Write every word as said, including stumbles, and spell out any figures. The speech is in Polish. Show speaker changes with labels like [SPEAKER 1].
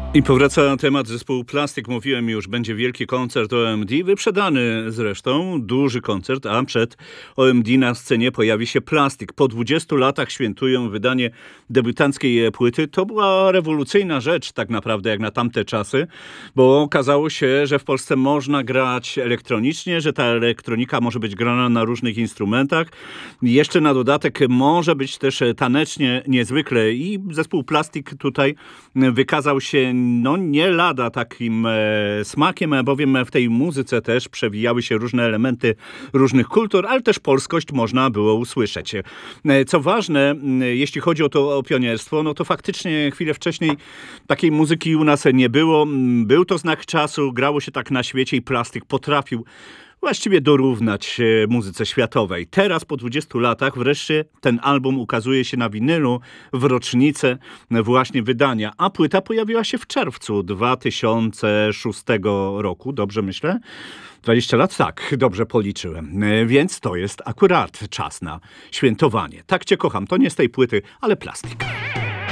[SPEAKER 1] I powraca temat zespołu Plastik. Mówiłem już, będzie wielki koncert O M D, wyprzedany zresztą, duży koncert, a przed O M D na scenie pojawi się Plastik. Po dwudziestu latach świętują wydanie debiutanckiej płyty. To była rewolucyjna rzecz tak naprawdę jak na tamte czasy, bo okazało się, że w Polsce można grać elektronicznie, że ta elektronika może być grana na różnych instrumentach. Jeszcze na dodatek może być też tanecznie niezwykle i zespół Plastik tutaj wykazał się no nie lada takim e, smakiem, bowiem w tej muzyce też przewijały się różne elementy różnych kultur, ale też polskość można było usłyszeć. E, co ważne, m, jeśli chodzi o to o pionierstwo, no to faktycznie chwilę wcześniej takiej muzyki u nas nie było. Był to znak czasu, grało się tak na świecie i Plastik potrafił właściwie dorównać e, muzyce światowej. Teraz po dwudziestu latach wreszcie ten album ukazuje się na winylu w rocznicę właśnie wydania, a płyta pojawiła się w czerwcu dwa tysiące szóstego roku. Dobrze myślę? dwadzieścia lat? Tak, dobrze policzyłem. E, Więc to jest akurat czas na świętowanie. Tak cię kocham. To nie z tej płyty, ale Plastik.